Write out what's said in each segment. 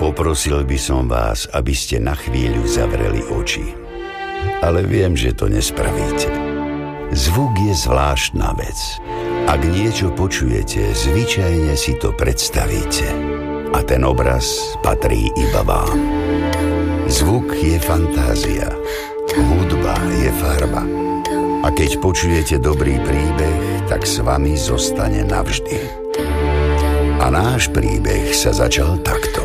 Poprosil by som vás, aby ste na chvíľu zavreli oči. Ale viem, že to nespravíte. Zvuk je zvláštna vec. Ak niečo počujete, zvyčajne si to predstavíte. A ten obraz patrí iba vám. Zvuk je fantázia. Hudba je farba. A keď počujete dobrý príbeh, tak s vami zostane navždy. A náš príbeh sa začal takto.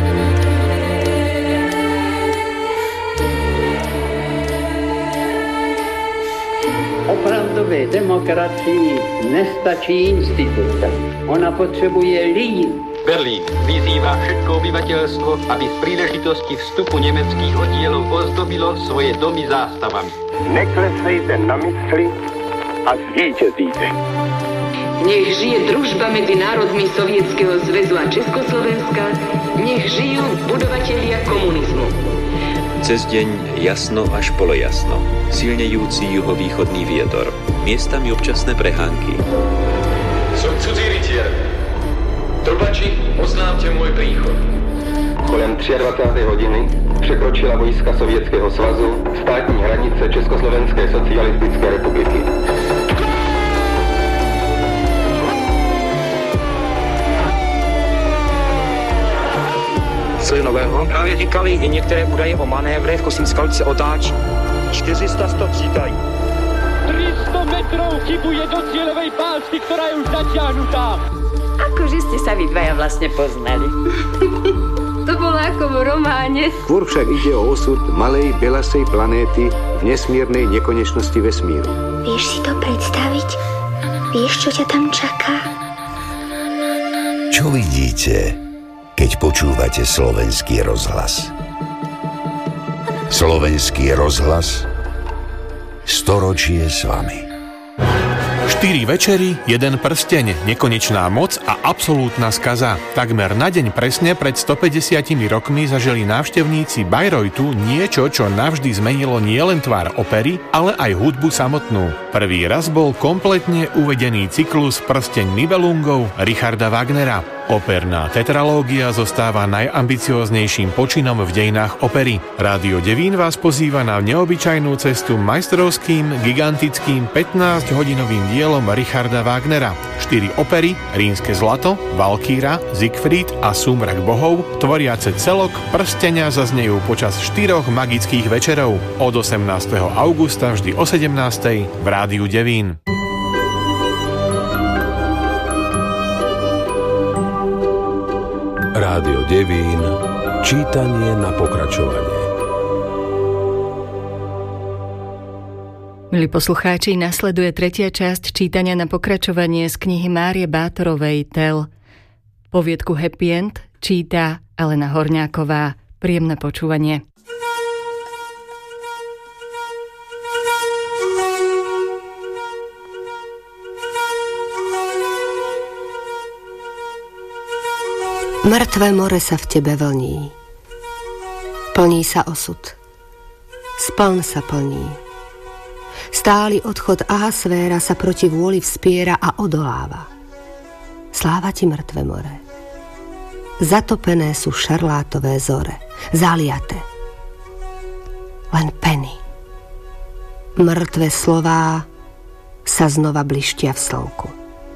Opravdové demokracii nestačí instituce. Ona potřebuje lidi. Berlín vyzývá všetko obyvateľstvo, aby z príležitosti vstupu nemeckých oddielov ozdobilo svoje domy zástavami. Neklesejte na mysli a zvíťazíte. Nech žije družba medzi národmi Sovietskeho zväzu a Československa, nech žijú budovatelia komunizmu. Cez deň jasno až polojasno, silnejúci juhovýchodný vietor, miestami občasné prehánky. Som cudzí rytier. Trubači, oznámte môj príchod. Kolem 23. hodiny překročila vojska Sovětského svazu státní hranice Československé socialistické republiky. Co je nového? Právě říkali i některé údaje o manévrech, Kosínská se otáčí. 400 stop říkají. 300 metrov chybuje do cieľovej pásky, ktorá je už natiahnutá. Akože ste sa vy dvaja vlastne poznali. To bolo ako v románe. Skôr však ide o osud malej belasej planéty v nesmiernej nekonečnosti vesmíru. Vieš si to predstaviť? Vieš, čo ťa tam čaká? Čo vidíte, keď počúvate Slovenský rozhlas? Slovenský rozhlas, storočie s vami. 4 večery, 1 prsteň, nekonečná moc a absolútna skaza. Takmer na deň presne pred 150 rokmi zažili návštevníci Bayreuthu niečo, čo navždy zmenilo nielen tvár opery, ale aj hudbu samotnú. Prvý raz bol kompletne uvedený cyklus Prsteň Nibelungov Richarda Wagnera. Operná tetralógia zostáva najambicióznejším počinom v dejinách opery. Rádio Devín vás pozýva na neobyčajnú cestu majstrovským, gigantickým 15-hodinovým dielom Richarda Wagnera. 4 opery, Rínske zlato, Valkýra, Siegfried a Súmrak bohov, tvoriace celok Prsteňa zaznejú počas 4 magických večerov od 18. augusta vždy o 17. v Rádiu Devín. Rádio Devín, čítanie na pokračovanie. Milí poslucháči, nasleduje 3. časť čítania na pokračovanie z knihy Márie Bátorovej Tel. Poviedku Happy End číta Alena Horňáková. Príjemné počúvanie. Mŕtve more sa v tebe vlní. Plní sa osud. Spln sa plní. Stály odchod Ahasvéra sa proti vôli vspiera a odoláva. Sláva ti, mŕtve more. Zatopené sú šarlátové zore, zaliate. Len peny. Mŕtve slová sa znova blištia v slnku.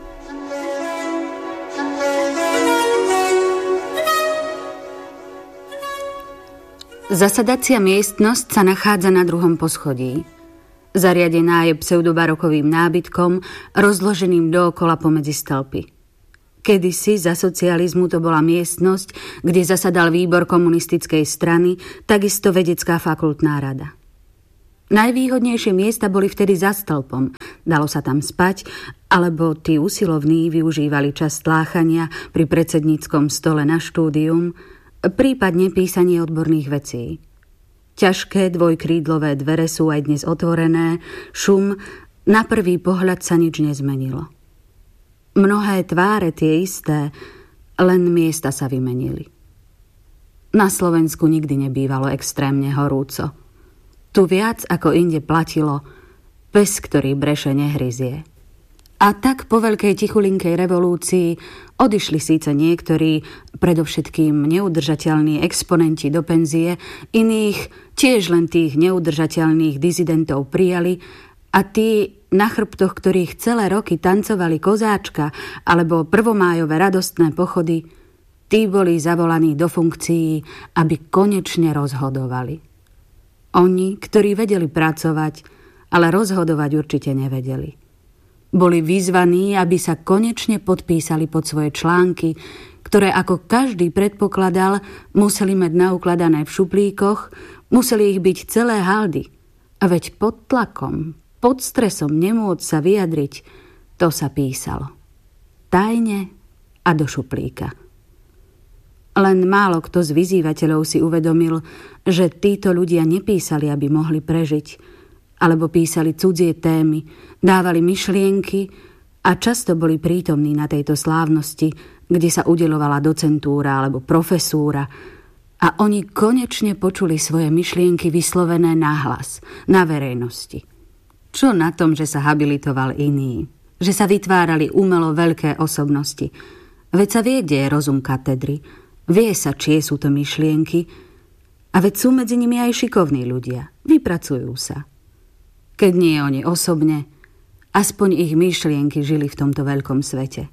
Zasadacia miestnosť sa nachádza na 2. poschodí. Zariadená je pseudobarokovým nábytkom, rozloženým dookola pomedzi stĺpy. Kedysi za socializmu to bola miestnosť, kde zasadal výbor komunistickej strany, takisto vedecká fakultná rada. Najvýhodnejšie miesta boli vtedy za stĺpom. Dalo sa tam spať, alebo tí usilovní využívali čas tláchania pri predsedníckom stole na štúdium, prípadne písanie odborných vecí. Ťažké dvojkrídlové dvere sú aj dnes otvorené, šum, na prvý pohľad sa nič nezmenilo. Mnohé tváre tie isté, len miesta sa vymenili. Na Slovensku nikdy nebývalo extrémne horúco. Tu viac ako inde platilo, pes, ktorý breše, nehryzie. A tak po veľkej tichulinkej revolúcii odišli síce niektorí, predovšetkým neudržateľní exponenti do penzie, iných tiež len tých neudržateľných dizidentov prijali a tí, na chrbtoch ktorých celé roky tancovali kozáčka alebo prvomájové radostné pochody, tí boli zavolaní do funkcií, aby konečne rozhodovali. Oni, ktorí vedeli pracovať, ale rozhodovať určite nevedeli. Boli vyzvaní, aby sa konečne podpísali pod svoje články, ktoré ako každý predpokladal, museli mať naukladané v šuplíkoch, museli ich byť celé haldy. A veď pod tlakom, pod stresom nemôcť sa vyjadriť, to sa písalo. Tajne a do šuplíka. Len málo kto z vyzývateľov si uvedomil, že títo ľudia nepísali, aby mohli prežiť, alebo písali cudzie témy, dávali myšlienky a často boli prítomní na tejto slávnosti, kde sa udeľovala docentúra alebo profesúra a oni konečne počuli svoje myšlienky vyslovené nahlas, na verejnosti. Čo na tom, že sa habilitoval iný, že sa vytvárali umelo veľké osobnosti? Veď sa vie, kde je rozum katedry, vie sa, čie sú to myšlienky a veď sú medzi nimi aj šikovní ľudia, vypracujú sa. Keď nie oni osobne, aspoň ich myšlienky žili v tomto veľkom svete.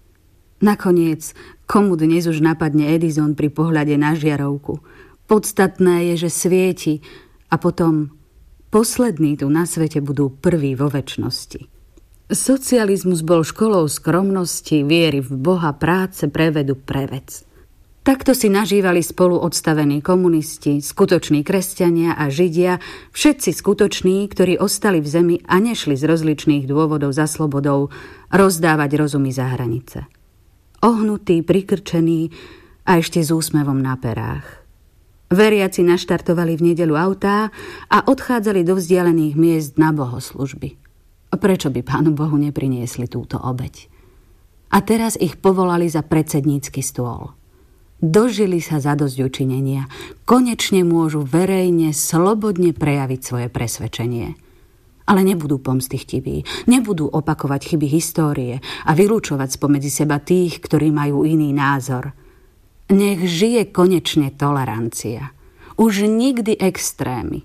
Nakoniec, komu dnes už napadne Edison pri pohľade na žiarovku? Podstatné je, že svieti a potom poslední tu na svete budú prví vo večnosti. Socializmus bol školou skromnosti, viery v Boha, práce, prevedu, pre vec. Takto si nažívali spolu odstavení komunisti, skutoční kresťania a židia, všetci skutoční, ktorí ostali v zemi a nešli z rozličných dôvodov za slobodou rozdávať rozumy za hranice. Ohnutí, prikrčení a ešte s úsmevom na perách. Veriaci naštartovali v nedeľu autá a odchádzali do vzdialených miest na bohoslužby. Prečo by Pánu Bohu nepriniesli túto obeť? A teraz ich povolali za predsednícky stôl. Dožili sa zadosťučinenia. Konečne môžu verejne, slobodne prejaviť svoje presvedčenie. Ale nebudú pomstychtiví, nebudú opakovať chyby histórie a vylúčovať spomedzi seba tých, ktorí majú iný názor. Nech žije konečne tolerancia. Už nikdy extrémy.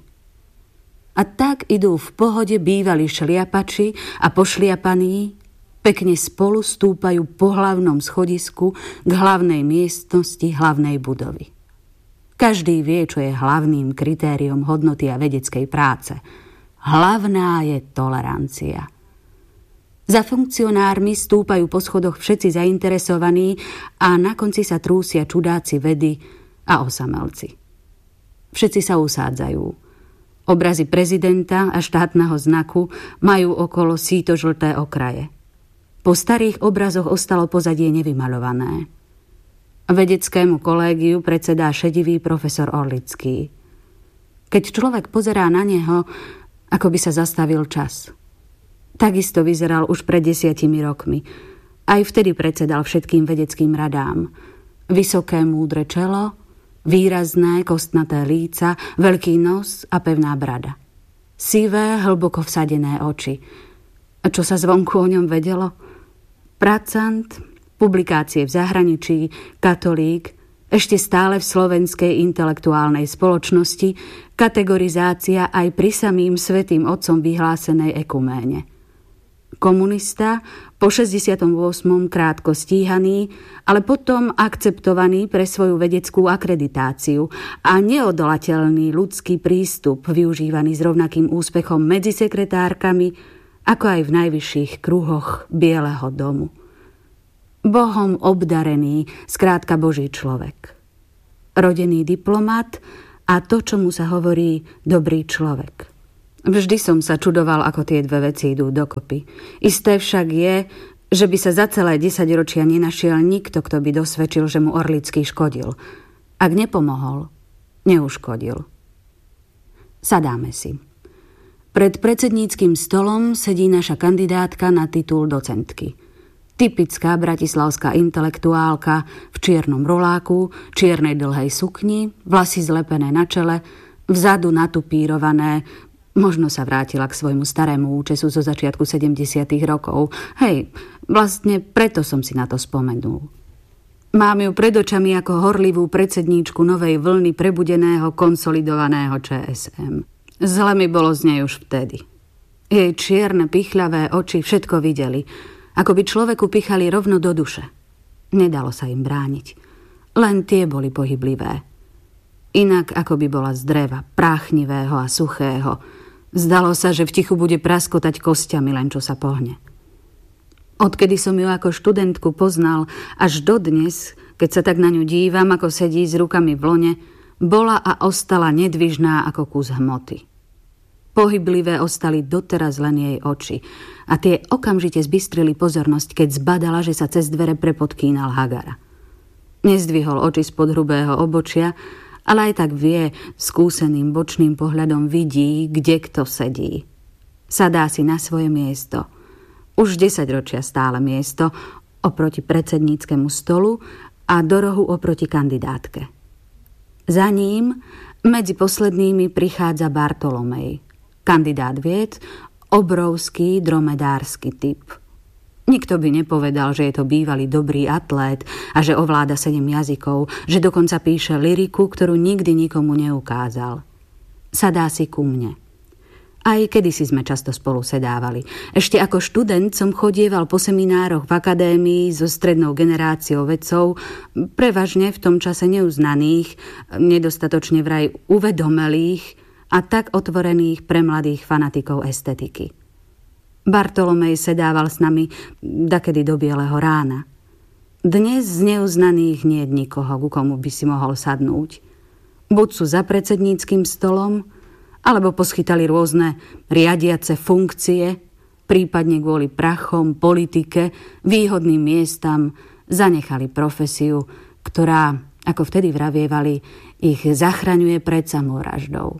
A tak idú v pohode bývalí šliapači a pošliapaní, pekne spolu stúpajú po hlavnom schodisku k hlavnej miestnosti hlavnej budovy. Každý vie, čo je hlavným kritériom hodnoty a vedeckej práce. Hlavná je tolerancia. Za funkcionármi stúpajú po schodoch všetci zainteresovaní a na konci sa trúsia čudáci vedy a osamelci. Všetci sa usádzajú. Obrazy prezidenta a štátneho znaku majú okolo síto-žlté okraje. Po starých obrazoch ostalo pozadie nevymaľované. Vedeckému kolégiu predsedá šedivý profesor Orlický. Keď človek pozerá na neho, ako by sa zastavil čas. Takisto vyzeral už pred 10 rokmi. Aj vtedy predsedal všetkým vedeckým radám. Vysoké múdre čelo, výrazné kostnaté líca, veľký nos a pevná brada. Sivé, hlboko vsadené oči. A čo sa zvonku o ňom vedelo? Pracant, publikácie v zahraničí, katolík, ešte stále v slovenskej intelektuálnej spoločnosti, kategorizácia aj pri samým svätým otcom vyhlásenej ekuméne. Komunista, po 68. krátko stíhaný, ale potom akceptovaný pre svoju vedeckú akreditáciu a neodolateľný ľudský prístup využívaný s rovnakým úspechom medzi sekretárkami, ako aj v najvyšších kruhoch Bieleho domu. Bohom obdarený, skrátka Boží človek. Rodený diplomat a to, čo mu sa hovorí dobrý človek. Vždy som sa čudoval, ako tie dve veci idú dokopy. Isté však je, že by sa za celé 10 ročia nenašiel nikto, kto by dosvedčil, že mu Orlický škodil. Ak nepomohol, neuškodil. Sadáme si. Pred predsedníckym stolom sedí naša kandidátka na titul docentky. Typická bratislavská intelektuálka v čiernom roláku, čiernej dlhej sukni, vlasy zlepené na čele, vzadu natupírované, Možno sa vrátila k svojmu starému účesu zo začiatku 70. rokov. Hej, vlastne preto som si na to spomenul. Mám ju pred očami ako horlivú predsedníčku novej vlny prebudeného, konsolidovaného ČSM. Zle mi bolo z nej už vtedy. Jej čierne, pichľavé oči všetko videli, ako by človeku pichali rovno do duše. Nedalo sa im brániť. Len tie boli pohyblivé. Inak ako by bola z dreva, práchnivého a suchého. Zdalo sa, že v tichu bude praskotať kostiami, len čo sa pohne. Odkedy som ju ako študentku poznal, až dodnes, keď sa tak na ňu dívam, ako sedí s rukami v lone, bola a ostala nedvižná ako kus hmoty. Pohyblivé ostali doteraz len jej oči a tie okamžite zbystrili pozornosť, keď zbadala, že sa cez dvere prepodkýnal Hagara. Nezdvihol oči spod hrubého obočia, ale aj tak vie, skúseným bočným pohľadom vidí, kde kto sedí. Sadá si na svoje miesto. Už 10 ročia stále miesto oproti predsedníckemu stolu a do rohu oproti kandidátke. Za ním medzi poslednými prichádza Bartolomej, kandidát vied, obrovský dromedársky typ. Nikto by nepovedal, že je to bývalý dobrý atlét a že ovláda 7 jazykov, že dokonca píše lyriku, ktorú nikdy nikomu neukázal. Sadá si ku mne. Aj kedysi sme často spolu sedávali. Ešte ako študent som chodieval po seminároch v akadémii so strednou generáciou vedcov, prevažne v tom čase neuznaných, nedostatočne vraj uvedomelých a tak otvorených pre mladých fanatikov estetiky. Bartolomej sedával s nami dakedy do bieleho rána. Dnes z neuznaných nie je nikoho, ku komu by si mohol sadnúť. Buď sú za predsedníckym stolom, alebo poschytali rôzne riadiace funkcie, prípadne kvôli prachom, politike, výhodným miestam zanechali profesiu, ktorá, ako vtedy vravievali, ich zachraňuje pred samovraždou.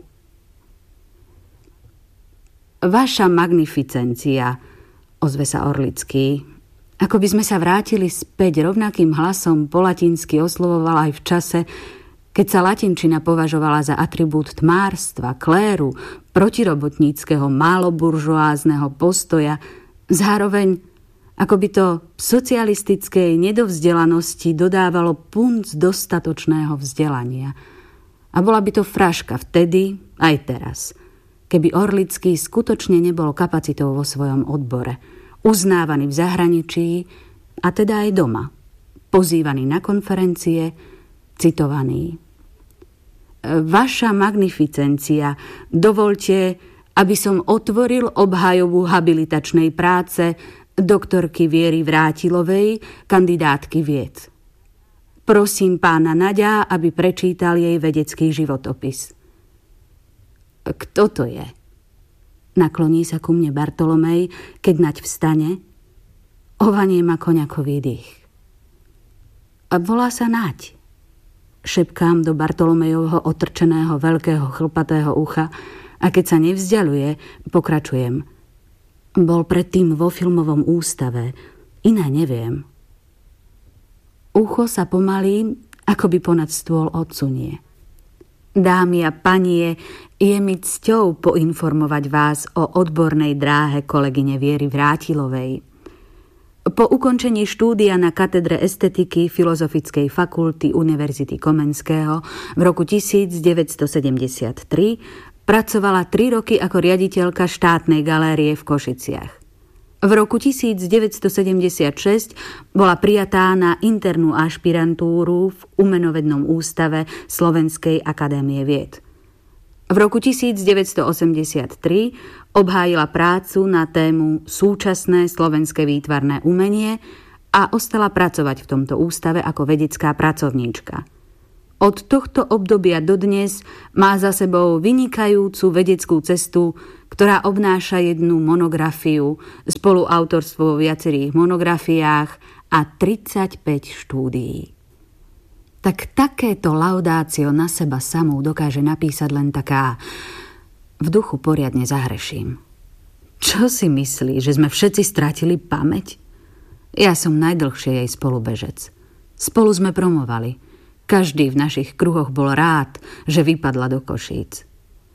Vaša magnificencia, ozve sa Orlický, ako by sme sa vrátili späť rovnakým hlasom po latinsky oslovoval aj v čase, keď sa latinčina považovala za atribút tmárstva, kléru, protirobotníckeho, máloburžoázneho postoja, zároveň ako by to socialistickej nedovzdelanosti dodávalo punc dostatočného vzdelania. A bola by to fraška vtedy aj teraz, keby Orlický skutočne nebol kapacitou vo svojom odbore, uznávaný v zahraničí a teda aj doma, pozývaný na konferencie, citovaný. Vaša magnificencia, dovoľte, aby som otvoril obhajobu habilitačnej práce doktorky Viery Vrátilovej, kandidátky vied. Prosím pána Naďa, aby prečítal jej vedecký životopis. Kto to je? Nakloní sa ku mne Bartolomej, keď Naď vstane. Ovanie má koňakový dých. A volá sa Naď. Šepkám do Bartolomejovho otrčeného veľkého chlpatého ucha a keď sa nevzdialuje, pokračujem. Bol predtým vo filmovom ústave. Iné neviem. Ucho sa pomaly, akoby ponad stôl odsunie. Dámy a panie, je mi cťou poinformovať vás o odbornej dráhe kolegyne Viery Vrátilovej. Po ukončení štúdia na katedre estetiky Filozofickej fakulty Univerzity Komenského v roku 1973 pracovala 3 roky ako riaditeľka štátnej galérie v Košiciach. V roku 1976 bola prijatá na internú ašpirantúru v Umenovednom ústave Slovenskej akadémie vied. V roku 1983 obhájila prácu na tému Súčasné slovenské výtvarné umenie a ostala pracovať v tomto ústave ako vedecká pracovníčka. Od tohto obdobia dodnes má za sebou vynikajúcu vedeckú cestu, ktorá obnáša 1 monografiu, spoluautorstvo vo viacerých monografiách a 35 štúdií. Tak takéto laudácio na seba samú dokáže napísať len taká v duchu poriadne zahreším. Čo si myslí, že sme všetci stratili pamäť? Ja som najdlhšie jej spolubežec. Spolu sme promovali. Každý v našich kruhoch bol rád, že vypadla do Košíc.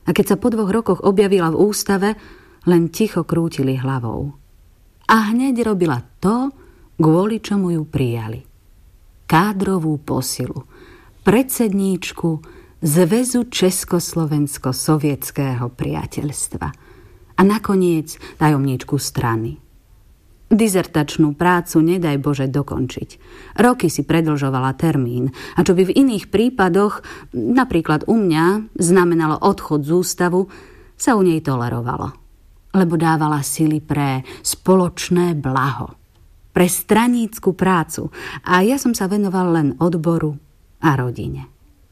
A keď sa po 2 rokoch objavila v ústave, len ticho krútili hlavou. A hneď robila to, kvôli čomu ju prijali. Kádrovú posilu, predsedníčku Zväzu Československo-sovietského priateľstva a nakoniec tajomníčku strany. Dizertačnú prácu nedaj Bože dokončiť. Roky si predĺžovala termín a čo by v iných prípadoch, napríklad u mňa, znamenalo odchod z ústavu, sa u nej tolerovalo. Lebo dávala sily pre spoločné blaho, pre stranícku prácu a ja som sa venoval len odboru a rodine.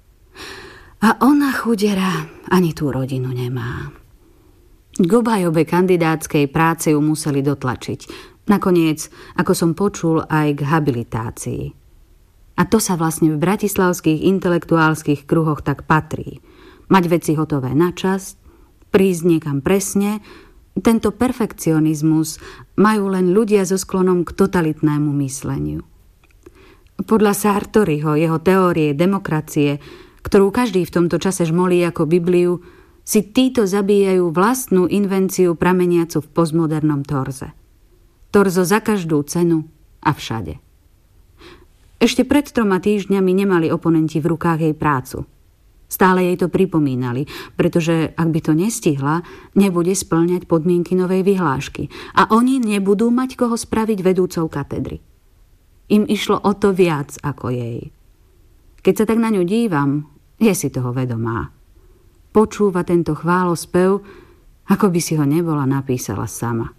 A ona, chudera, ani tú rodinu nemá. K obhajobe kandidátskej práce ju museli dotlačiť. Nakoniec, ako som počul, aj k habilitácii. A to sa vlastne v bratislavských intelektuálskych kruhoch tak patrí. Mať veci hotové na čas, prísť niekam presne. Tento perfekcionizmus majú len ľudia so sklonom k totalitnému mysleniu. Podľa Sartoriho, jeho teórie demokracie, ktorú každý v tomto čase žmolí ako Bibliu, si títo zabíjajú vlastnú invenciu prameniacu v postmodernom torze. Torzo za každú cenu a všade. Ešte pred 3 týždňami nemali oponenti v rukách jej prácu. Stále jej to pripomínali, pretože ak by to nestihla, nebude spĺňať podmienky novej vyhlášky a oni nebudú mať koho spraviť vedúcou katedry. Im išlo o to viac ako jej. Keď sa tak na ňu dívam, je si toho vedomá. Počúva tento chválospev, ako by si ho nebola napísala sama.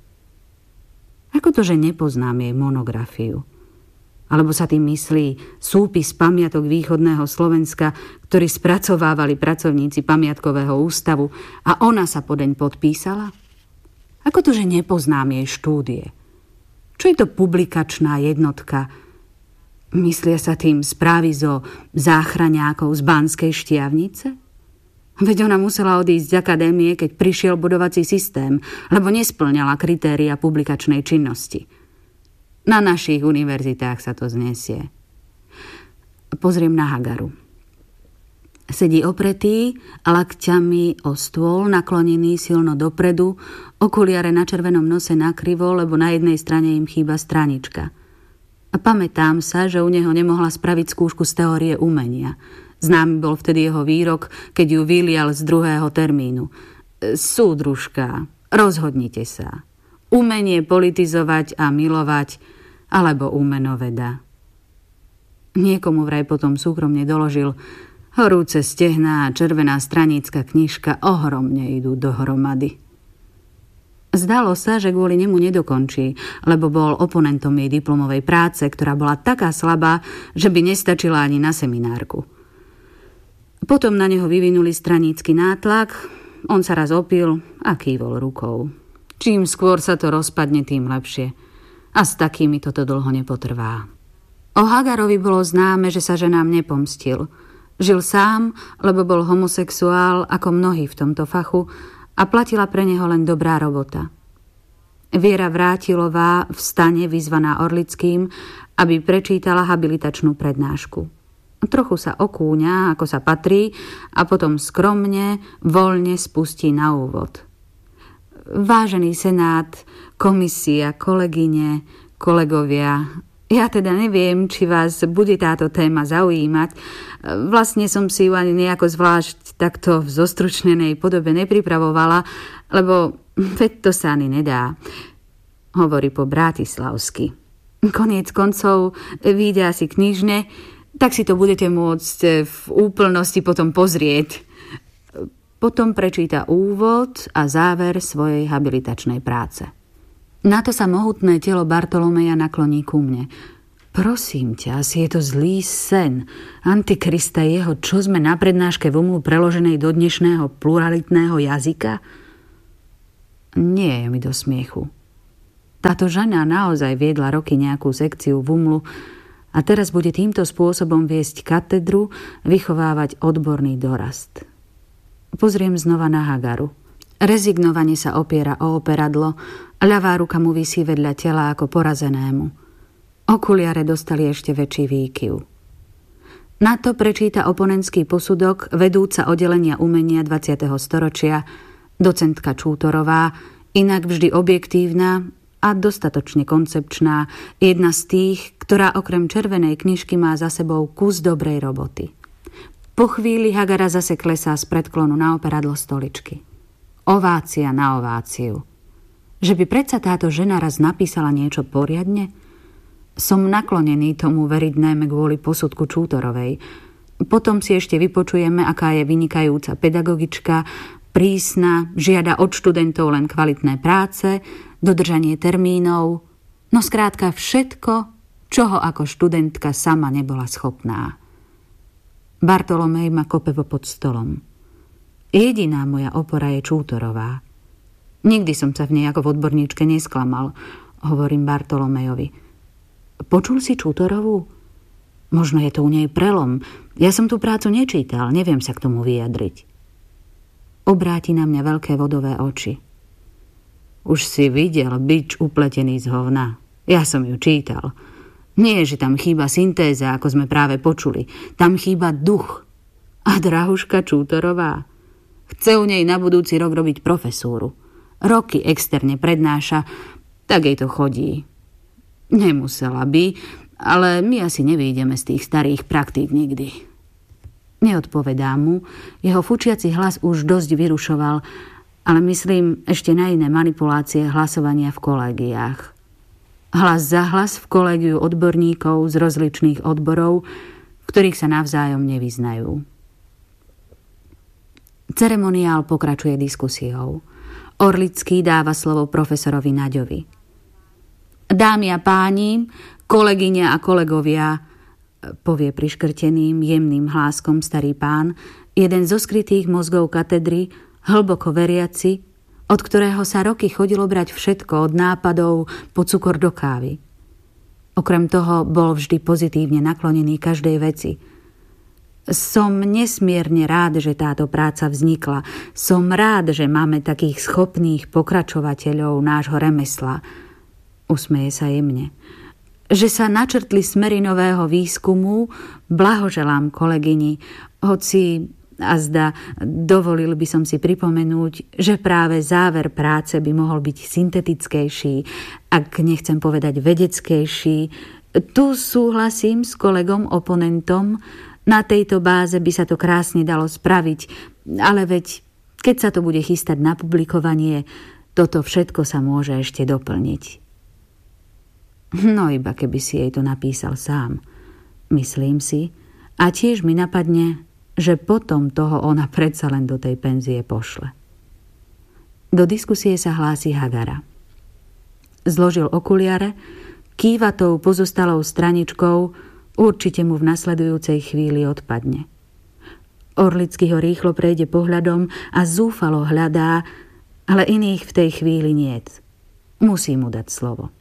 Ako to, že nepoznám jej monografiu? Alebo sa tým myslí súpis pamiatok východného Slovenska, ktorý spracovávali pracovníci pamiatkového ústavu a ona sa podeň podpísala? Ako to, že nepoznám jej štúdie? Čo je to publikačná jednotka? Myslia sa tým správy zo záchraňákov z Banskej Štiavnice? Veď ona musela odísť z akadémie, keď prišiel budovací systém, lebo nespĺňala kritéria publikačnej činnosti. Na našich univerzitách sa to znesie. Pozriem na Hagaru. Sedí opretý, lakťami o stôl, naklonený silno dopredu, okuliare na červenom nose nakrivo, lebo na jednej strane im chýba stranička. A pamätám sa, že u neho nemohla spraviť skúšku z teórie umenia. Známy bol vtedy jeho výrok, keď ju vylial z 2. termínu. Súdružka, rozhodnite sa. Umenie politizovať a milovať, alebo umenoveda. Niekomu vraj potom súkromne doložil, horúce stehná a červená stranícka knižka ohromne idú dohromady. Zdalo sa, že kvôli nemu nedokončí, lebo bol oponentom jej diplomovej práce, ktorá bola taká slabá, že by nestačila ani na seminárku. Potom na neho vyvinuli stranícky nátlak, on sa raz opil a kývol rukou. Čím skôr sa to rozpadne, tým lepšie. A s takými toto dlho nepotrvá. O Hagarovi bolo známe, že sa ženám nepomstil. Žil sám, lebo bol homosexuál ako mnohí v tomto fachu a platila pre neho len dobrá robota. Viera Vrátilová v stane vyzvaná Orlickým, aby prečítala habilitačnú prednášku. Trochu sa okúňa, ako sa patrí, a potom skromne, voľne spustí na úvod. Vážený senát, komisia, kolegyne, kolegovia, ja teda neviem, či vás bude táto téma zaujímať. Vlastne som si ju ani nejako zvlášť takto v zostručnenej podobe nepripravovala, lebo veď to sa ani nedá. Hovorí po bratislavsky. Koniec koncov vyjde asi knižne, tak si to budete môcť v úplnosti potom pozrieť. Potom prečíta úvod a záver svojej habilitačnej práce. Na to sa mohutné telo Bartolomeja nakloní ku mne. Prosím ťa, asi je to zlý sen. Antikrista jeho, čo sme na prednáške v UMLu preloženej do dnešného pluralitného jazyka? Nie je mi do smiechu. Táto žena naozaj viedla roky nejakú sekciu v UMLu a teraz bude týmto spôsobom viesť katedru, vychovávať odborný dorast. Pozriem znova na Hagaru. Rezignovane sa opiera o operadlo, ľavá ruka mu visí vedľa tela ako porazenému. Okuliare dostali ešte väčší výkyv. Na to prečíta oponentský posudok vedúca oddelenia umenia 20. storočia, docentka Čútorová, inak vždy objektívna a dostatočne koncepčná, jedna z tých, ktorá okrem červenej knižky má za sebou kus dobrej roboty. Po chvíli Hagara zase klesá z predklonu na operadlo stoličky. Ovácia na ováciu. Že by predsa táto žena raz napísala niečo poriadne? Som naklonený tomu veriť najmä kvôli posudku Čútorovej. Potom si ešte vypočujeme, aká je vynikajúca pedagogička, prísna, žiada od študentov len kvalitné práce, dodržanie termínov, no skrátka všetko, čoho ako študentka sama nebola schopná. Bartolomej ma kope pod stolom. Jediná moja opora je Čútorová. Nikdy som sa v nej ako v odborníčke nesklamal, hovorím Bartolomejovi. Počul si Čútorovú? Možno je to u nej prelom. Ja som tú prácu nečítal, neviem sa k tomu vyjadriť. Obráti na mňa veľké vodové oči. Už si videl bič upletený z hovna. Ja som ju čítal. Nie, že tam chýba syntéza, ako sme práve počuli. Tam chýba duch. A drahuška Čútorová chce u nej na budúci rok robiť profesúru. Roky externe prednáša, tak jej to chodí. Nemusela by, ale my asi nevyjdeme z tých starých praktík nikdy. Neodpovedá mu, jeho fučiaci hlas už dosť vyrušoval, ale myslím ešte na iné manipulácie hlasovania v kolégiách. Hlas za hlas v kolégiu odborníkov z rozličných odborov, v ktorých sa navzájom nevyznajú. Ceremoniál pokračuje diskusiou. Orlický dáva slovo profesorovi Naďovi. Dámy a páni, kolegyne a kolegovia, povie priškrteným, jemným hláskom starý pán, jeden zo skrytých mozgov katedry, hlboko veriaci, od ktorého sa roky chodilo brať všetko od nápadov po cukor do kávy. Okrem toho bol vždy pozitívne naklonený každej veci. Som nesmierne rád, že táto práca vznikla. Som rád, že máme takých schopných pokračovateľov nášho remesla. Usmeje sa jemne. Že sa načrtli smery nového výskumu, blahoželám kolegyni, hoci azda dovolil by som si pripomenúť, že práve záver práce by mohol byť syntetickejší, ak nechcem povedať vedeckejší. Tu súhlasím s kolegom oponentom, na tejto báze by sa to krásne dalo spraviť, ale veď, keď sa to bude chystať na publikovanie, toto všetko sa môže ešte doplniť. No iba keby si jej to napísal sám, myslím si, a tiež mi napadne, že potom toho ona predsa len do tej penzie pošle. Do diskusie sa hlási Hagara. Zložil okuliare, kýva tou pozostalou straničkou, určite mu v nasledujúcej chvíli odpadne. Orlický ho rýchlo prejde pohľadom a zúfalo hľadá, ale iných v tej chvíli niet. Musí mu dať slovo.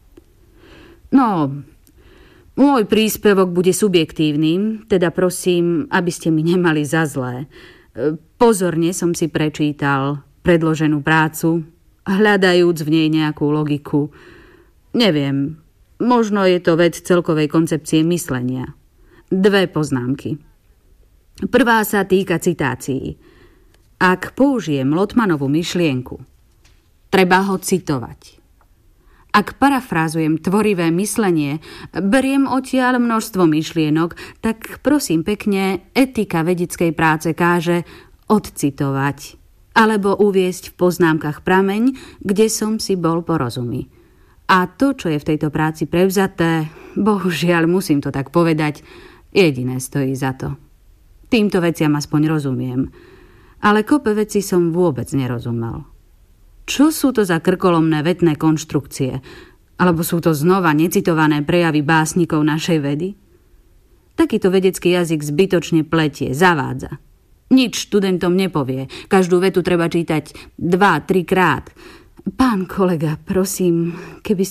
No, môj príspevok bude subjektívnym, teda prosím, aby ste mi nemali za zlé. Pozorne som si prečítal predloženú prácu, hľadajúc v nej nejakú logiku. Neviem, možno je to vec celkovej koncepcie myslenia. 2 poznámky. Prvá sa týka citácií. Ak použijem Lotmanovú myšlienku, treba ho citovať. Ak parafrázujem tvorivé myslenie, beriem odtiaľ množstvo myšlienok, tak prosím pekne, etika vedeckej práce káže odcitovať alebo uviesť v poznámkach prameň, kde som si bol porozumý. A to, čo je v tejto práci prevzaté, bohužiaľ musím to tak povedať, jediné stojí za to. Týmto veciam aspoň rozumiem, ale kope veci som vôbec nerozumel. Čo sú to za krkolomné vetné konštrukcie? Alebo sú to znova necitované prejavy básnikov našej vedy? Takýto vedecký jazyk zbytočne pletie, zavádza. Nič študentom nepovie. Každú vetu treba čítať 2-3 krát. Pán kolega, prosím, keby